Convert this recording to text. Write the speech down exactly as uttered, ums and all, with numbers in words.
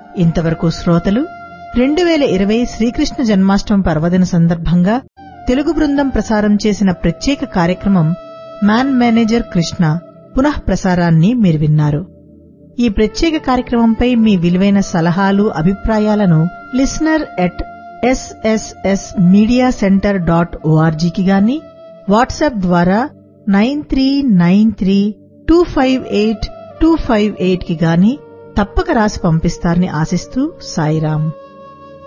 ఇంతవరకు శ్రోతలు రెండు వేల ఇరవై శ్రీకృష్ణ జన్మాష్టమి పర్వదిన సందర్భంగా తెలుగు బృందం ప్రసారం చేసిన ప్రత్యేక కార్యక్రమం మ్యాన్ మేనేజర్ కృష్ణ పునః ప్రసారాన్ని మీరు విన్నారు. ఈ ప్రత్యేక కార్యక్రమంపై మీ విలువైన సలహాలు, అభిప్రాయాలను listener at SSS media centre dot ఓఆర్జీకి గాని వాట్సాప్ ద్వారా nine three nine three two five eight two five eight కి గాని తప్పక రాసి పంపిస్తారని ఆశిస్తూ సాయిరాం.